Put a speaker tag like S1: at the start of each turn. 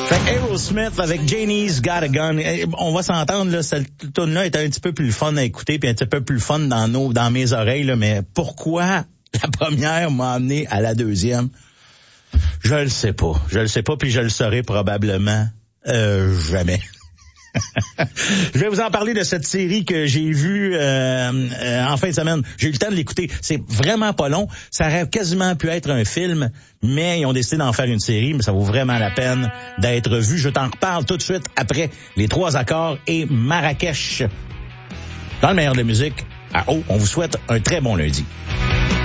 S1: Fait Aerosmith avec Janie's Got a Gun. On va s'entendre, là, cette tune-là est un petit peu plus fun à écouter puis un petit peu plus fun dans mes oreilles, là, mais pourquoi la première m'a amené à la deuxième? Je le sais pas, puis je le saurai probablement jamais. Je vais vous en parler de cette série que j'ai vue en fin de semaine. J'ai eu le temps de l'écouter. C'est vraiment pas long. Ça aurait quasiment pu être un film, mais ils ont décidé d'en faire une série, mais ça vaut vraiment la peine d'être vu. Je t'en reparle tout de suite après les 3 accords et Marrakech. Dans le meilleur de la musique, à haut, on vous souhaite un très bon lundi.